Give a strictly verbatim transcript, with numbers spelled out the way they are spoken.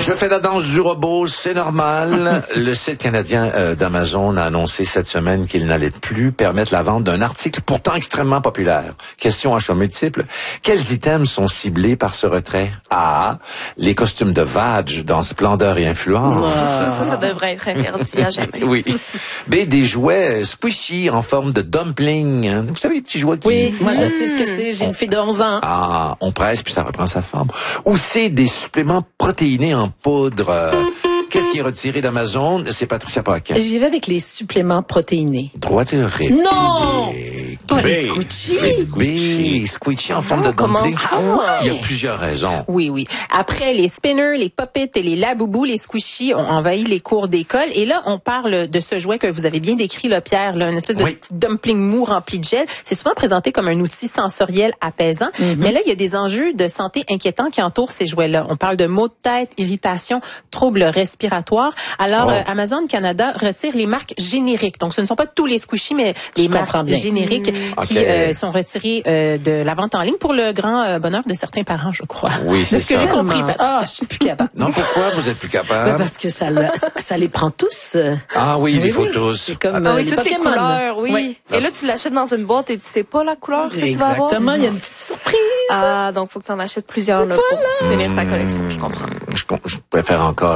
Je fais la danse du robot, c'est normal. Le site canadien euh, d'Amazon a annoncé cette semaine qu'il n'allait plus permettre la vente d'un article pourtant extrêmement populaire. Question à choix multiples. Quels items sont ciblés par ce retrait? A. Les costumes de Vadge dans Splendeur et Influence. Wow. Ça, ça devrait être interdit à jamais. Oui. B. Des jouets squishy en forme de dumpling. Vous savez, les petits jouets qui... Oui, moi je sais ce que c'est. J'ai on... une fille de onze ans. Ah, on presse puis ça reprend sa forme. Ou c'est des suppléments protéinés en poudre. Euh, Qu'est-ce qui est retiré d'Amazon? C'est Patricia Paquin. J'y vais avec les suppléments protéinés. Droite et réplique. Non! Pas les squishy. Les squishy. Squishy en forme de dumpling. Ah, il y a plusieurs raisons. Oui, oui. Après, les spinners, les pop-it et les laboubous, les squishy ont envahi les cours d'école. Et là, on parle de ce jouet que vous avez bien décrit, là, Pierre, là, une espèce de oui. petit dumpling mou rempli de gel. C'est souvent présenté comme un outil sensoriel apaisant. Mm-hmm. Mais là, il y a des enjeux de santé inquiétants qui entourent ces jouets-là. On parle de maux de tête, irritation, troubles respiratoires. Alors, oh. euh, Amazon Canada retire les marques génériques. Donc, ce ne sont pas tous les squishy, mais les Je marques bien. génériques mmh. qui okay. euh, sont retirées euh, de la vente en ligne pour le grand euh, bonheur de certains parents, je crois. Oui, c'est, c'est ce que j'ai compris, Patricia. Ah, je suis plus capable. Non, pourquoi vous êtes plus capable? Ben parce que ça, ça, ça les prend tous. Ah oui, les oui, photos. C'est comme ah, euh, oui, les toutes Pokémon. les couleurs, oui. oui. Et là, tu l'achètes dans une boîte et tu sais pas la couleur que tu vas avoir. Exactement, il y a une petite surprise. Ah, donc faut que tu en achètes plusieurs là, voilà. pour finir ta collection, je comprends. Je, je préfère encore